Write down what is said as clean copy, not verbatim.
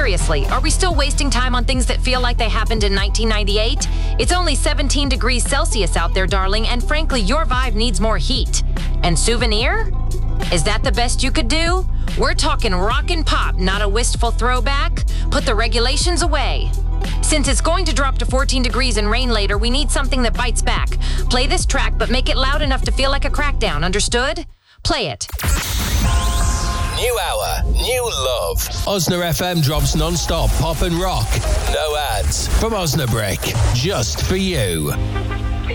Seriously, are we still wasting time on things that feel like they happened in 1998? It's only 17 degrees Celsius out there, darling, and frankly, your vibe needs more heat. And Souvenir? Is that the best you could do? We're talking rock and pop, not a wistful throwback. Put the regulations away. Since it's going to drop to 14 degrees and rain later, we need something that bites back. Play this track, but make it loud enough to feel like a crackdown, understood? Play it. New hour, new love. Osna FM drops non-stop pop and rock. No ads from Osnabrick, just for you.